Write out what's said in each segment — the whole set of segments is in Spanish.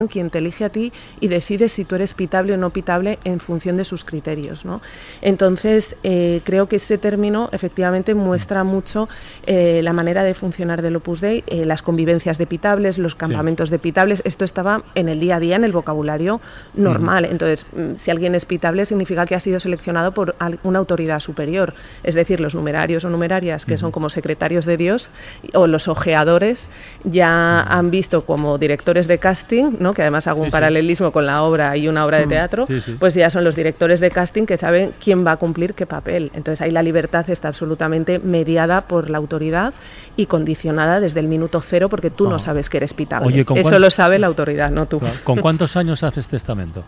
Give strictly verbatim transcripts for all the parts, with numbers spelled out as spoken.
quien te elige a ti y decide si tú eres pitable o no pitable en función de sus criterios, ¿no? Entonces, eh, creo que ese término efectivamente muestra mucho eh, la manera de funcionar del Opus Dei, eh, las convivencias de pitables, los campamentos sí. de pitables, esto estaba en el día a día, en el vocabulario normal. Uh-huh. Entonces, si alguien es pitable significa que ha sido seleccionado por una autoridad superior, es decir, los numerarios o numerarias, que uh-huh. son como secretarios de Dios, o los ojeadores, ya uh-huh. han visto como directores de casting, ¿no? Que además hago un sí, paralelismo sí. con la obra y una obra de teatro, sí, sí. pues ya son los directores de casting que saben quién va a cumplir qué papel. Entonces ahí la libertad está absolutamente mediada por la autoridad y condicionada desde el minuto cero, porque tú oh. no sabes que eres pitable. Oye, ¿con Eso cuánto... lo sabe la autoridad, no tú. Claro. ¿Con cuántos años haces testamento?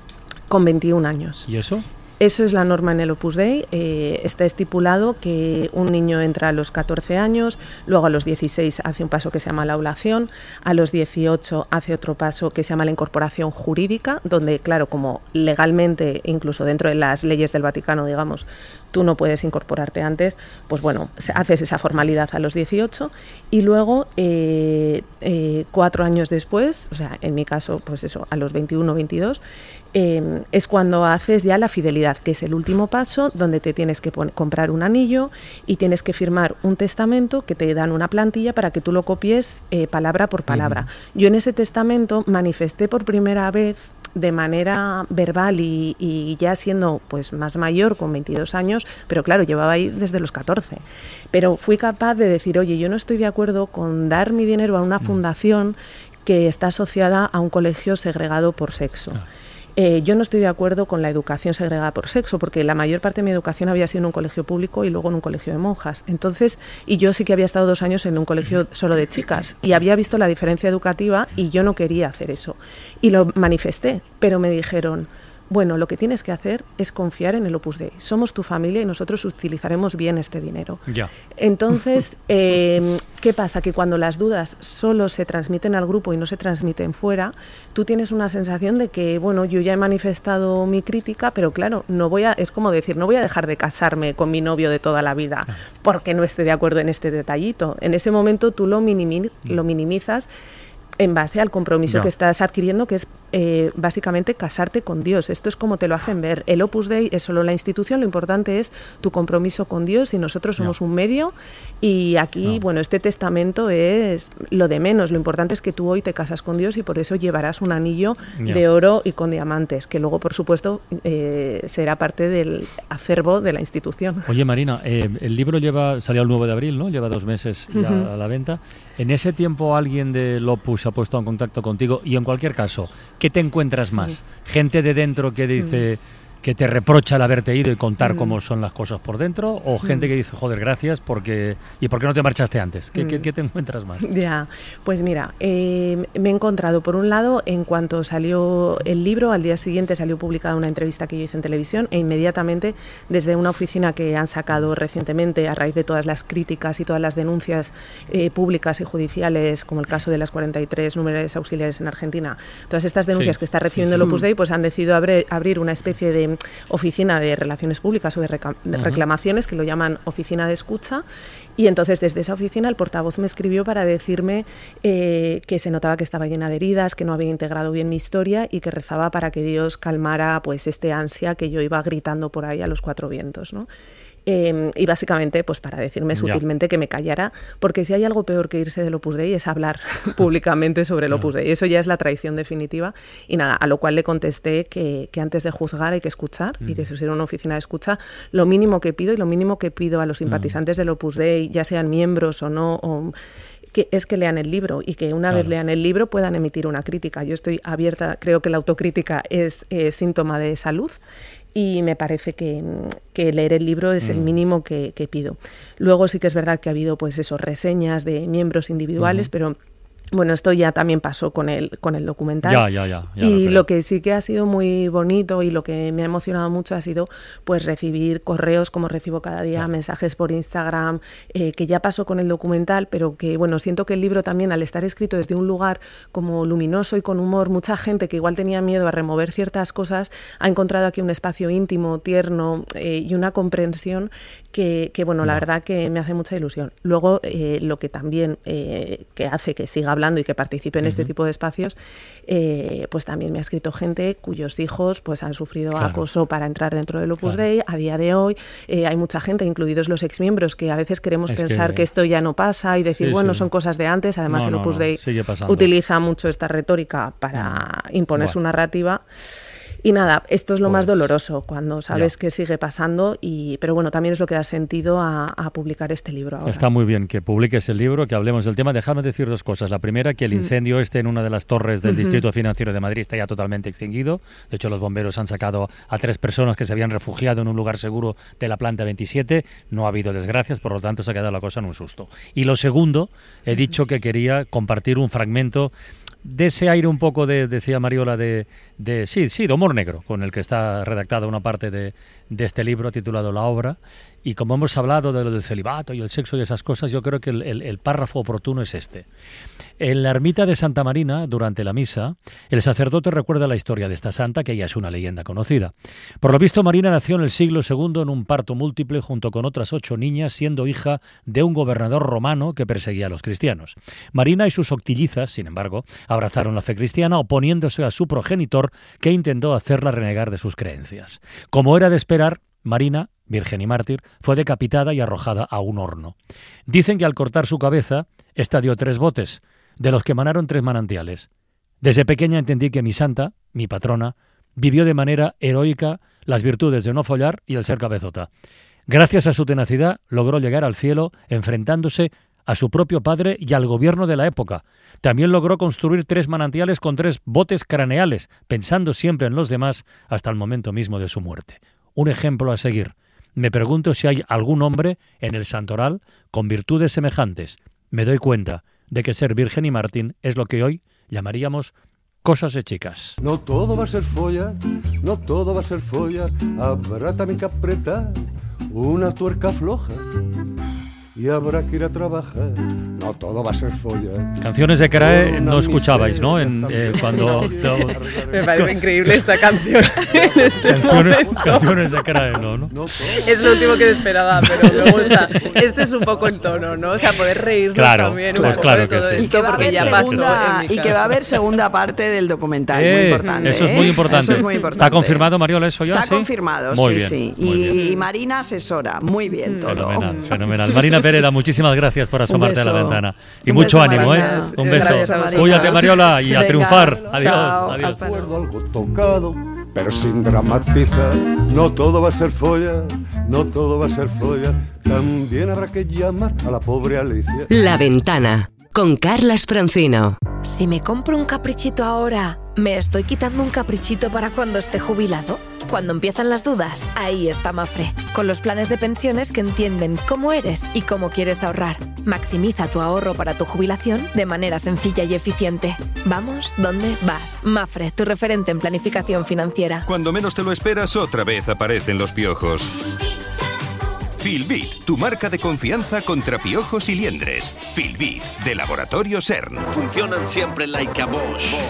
Con veintiún años. ¿Y eso? Eso es la norma en el Opus Dei. Eh, está estipulado que un niño entra a los catorce años, luego a los dieciséis hace un paso que se llama la oblación, a los dieciocho hace otro paso que se llama la incorporación jurídica, donde, claro, como legalmente, incluso dentro de las leyes del Vaticano, digamos, tú no puedes incorporarte antes, pues bueno, haces esa formalidad a los dieciocho y luego eh, eh, cuatro años después, o sea, en mi caso, pues eso, a los veintiuno, veintidós, eh, es cuando haces ya la fidelidad, que es el último paso, donde te tienes que pon- comprar un anillo y tienes que firmar un testamento que te dan una plantilla para que tú lo copies eh, palabra por palabra. Uh-huh. Yo en ese testamento manifesté por primera vez de manera verbal y, y ya siendo pues más mayor, con veintidós años, pero claro, llevaba ahí desde los catorce. Pero fui capaz de decir, oye, yo no estoy de acuerdo con dar mi dinero a una fundación que está asociada a un colegio segregado por sexo. Ah. Eh, yo no estoy de acuerdo con la educación segregada por sexo, porque la mayor parte de mi educación había sido en un colegio público y luego en un colegio de monjas. Entonces, y yo sí que había estado dos años en un colegio solo de chicas y había visto la diferencia educativa y yo no quería hacer eso. Y lo manifesté, pero me dijeron, bueno, lo que tienes que hacer es confiar en el Opus Dei. Somos tu familia y nosotros utilizaremos bien este dinero. Ya. Entonces, eh, ¿qué pasa? Que cuando las dudas solo se transmiten al grupo y no se transmiten fuera, tú tienes una sensación de que, bueno, yo ya he manifestado mi crítica, pero claro, no voy a, es como decir, no voy a dejar de casarme con mi novio de toda la vida porque no esté de acuerdo en este detallito. En ese momento tú lo, minimi- lo minimizas en base al compromiso no. que estás adquiriendo, que es eh, básicamente casarte con Dios. Esto es como te lo hacen ver. El Opus Dei es solo la institución, lo importante es tu compromiso con Dios y nosotros somos no. un medio y aquí, no. bueno, este testamento es lo de menos. Lo importante es que tú hoy te casas con Dios y por eso llevarás un anillo no. de oro y con diamantes, que luego, por supuesto, eh, será parte del acervo de la institución. Oye, Marina, eh, el libro lleva salió el nueve de abril, ¿no? Lleva dos meses ya uh-huh. a la venta. ¿En ese tiempo alguien del Opus se ha puesto en contacto contigo? Y en cualquier caso, ¿qué te encuentras más? Sí. ¿Gente de dentro que dice mm. que te reprocha el haberte ido y contar mm. cómo son las cosas por dentro? ¿O gente mm. que dice, joder, gracias, porque ¿y por qué no te marchaste antes? ¿Qué, mm. ¿qué, qué te encuentras más? Ya, pues mira, eh, me he encontrado, por un lado, en cuanto salió el libro, al día siguiente salió publicada una entrevista que yo hice en televisión e inmediatamente desde una oficina que han sacado recientemente a raíz de todas las críticas y todas las denuncias eh, públicas y judiciales, como el caso de las cuarenta y tres numerarias auxiliares en Argentina, todas estas denuncias sí, que está recibiendo sí, sí. el Opus Dei, pues han decidido abre, abrir una especie de oficina de relaciones públicas o de, reca- de uh-huh. reclamaciones, que lo llaman oficina de escucha, y entonces desde esa oficina el portavoz me escribió para decirme eh, que se notaba que estaba llena de heridas, que no había integrado bien mi historia y que rezaba para que Dios calmara pues este ansia que yo iba gritando por ahí a los cuatro vientos, ¿no? Eh, y básicamente pues para decirme sutilmente ya. que me callara, porque si hay algo peor que irse del Opus Dei es hablar públicamente sobre el Opus Dei. Eso ya es la traición definitiva. Y nada, a lo cual le contesté que, que antes de juzgar hay que escuchar mm. y que si es una oficina de escucha, lo mínimo que pido y lo mínimo que pido a los simpatizantes mm. del Opus Dei, ya sean miembros o no, o, que es que lean el libro y que una claro. vez lean el libro puedan emitir una crítica. Yo estoy abierta, creo que la autocrítica es eh, síntoma de salud. Y me parece que, que leer el libro es mm. el mínimo que, que pido. Luego sí que es verdad que ha habido pues eso, reseñas de miembros individuales, uh-huh. pero bueno, esto ya también pasó con el, con el documental. Ya, ya, ya, ya y lo, lo que sí que ha sido muy bonito y lo que me ha emocionado mucho ha sido pues recibir correos como recibo cada día, ya. mensajes por Instagram, eh, que ya pasó con el documental, pero que bueno, siento que el libro también, al estar escrito desde un lugar como luminoso y con humor, mucha gente que igual tenía miedo a remover ciertas cosas, ha encontrado aquí un espacio íntimo, tierno eh, y una comprensión que, que bueno, no. la verdad que me hace mucha ilusión. Luego, eh, lo que también eh, que hace que siga hablando y que participe en uh-huh. este tipo de espacios, eh, pues también me ha escrito gente cuyos hijos pues han sufrido claro. acoso para entrar dentro del Opus claro. Dei. A día de hoy eh, hay mucha gente, incluidos los exmiembros, que a veces queremos es pensar que... que esto ya no pasa y decir, sí, bueno, sí. son cosas de antes. Además, no, el Opus no, Dei no. utiliza mucho esta retórica para no. imponer bueno. su narrativa. Y nada, esto es lo pues, más doloroso, cuando sabes ya. que sigue pasando, y pero bueno, también es lo que da sentido a, a publicar este libro ahora. Está muy bien que publiques el libro, que hablemos del tema. Déjame decir dos cosas. La primera, que el incendio mm. este en una de las torres del uh-huh. Distrito Financiero de Madrid está ya totalmente extinguido. De hecho, los bomberos han sacado a tres personas que se habían refugiado en un lugar seguro de la planta veintisiete. No ha habido desgracias, por lo tanto se ha quedado la cosa en un susto. Y lo segundo, he dicho que quería compartir un fragmento de ese aire un poco de, decía Mariola, de, de sí, sí, de humor negro, con el que está redactada una parte de, de este libro titulado La Obra. Y como hemos hablado de lo del celibato y el sexo y esas cosas, yo creo que el, el, el párrafo oportuno es este. En la ermita de Santa Marina, durante la misa, el sacerdote recuerda la historia de esta santa, que ya es una leyenda conocida. Por lo visto, Marina nació en el siglo segundo en un parto múltiple junto con otras ocho niñas, siendo hija de un gobernador romano que perseguía a los cristianos. Marina y sus octillizas, sin embargo, abrazaron la fe cristiana, oponiéndose a su progenitor, que intentó hacerla renegar de sus creencias. Como era de esperar, Marina, virgen y mártir, fue decapitada y arrojada a un horno. Dicen que al cortar su cabeza, ésta dio tres botes, de los que emanaron tres manantiales. Desde pequeña entendí que mi santa, mi patrona, vivió de manera heroica las virtudes de no follar y el ser cabezota. Gracias a su tenacidad, logró llegar al cielo enfrentándose a su propio padre y al gobierno de la época. También logró construir tres manantiales con tres botes craneales, pensando siempre en los demás hasta el momento mismo de su muerte. Un ejemplo a seguir. Me pregunto si hay algún hombre en el santoral con virtudes semejantes. Me doy cuenta de que ser virgen y mártir es lo que hoy llamaríamos cosas de chicas. No todo va a ser folla, no todo va a ser folla, habrá también que apretar una tuerca floja. Y habrá que ir a trabajar, no todo va a ser folla. Canciones de Carae no escuchabais, ¿no? En, eh, cuando no, me parece con, increíble esta canción en este canciones, canciones de Carae, no, ¿no? Es lo último que esperaba, pero me gusta. Este es un poco el tono, ¿no? O sea, poder reírnos claro, también pues un poco claro de todo que sí. esto, y que va a haber ya segunda, pasó y que va a haber segunda parte del documental, eh, muy importante. Eso es muy importante. Eso es muy importante. ¿Está confirmado, Mariola, eso ya? Está ¿sí? confirmado, muy sí, bien, sí. Muy y, bien. y Marina asesora, muy bien todo. Fenomenal, fenomenal. Marina Pérez, muchísimas gracias por asomarte a la ventana. Y un mucho beso, ánimo, Marina. ¿eh? Un beso. Gracias, Cuídate, Mariola, y Venga, a triunfar. Adiós. Chao. Adiós. Recuerdo algo tocado, pero sin dramatizar. No todo va a ser folla, no todo va a ser folla. También habrá que llamar a la pobre Alicia. La Ventana, con Carlas Francino. Si me compro un caprichito ahora, ¿me estoy quitando un caprichito para cuando esté jubilado? Cuando empiezan las dudas, ahí está Mafre, con los planes de pensiones que entienden cómo eres y cómo quieres ahorrar. Maximiza tu ahorro para tu jubilación de manera sencilla y eficiente. Vamos, ¿dónde vas? Mafre, tu referente en planificación financiera. Cuando menos te lo esperas, otra vez aparecen los piojos. Filbit, tu marca de confianza contra piojos y liendres. Filbit, de Laboratorio CERN. Funcionan siempre like a Bosch.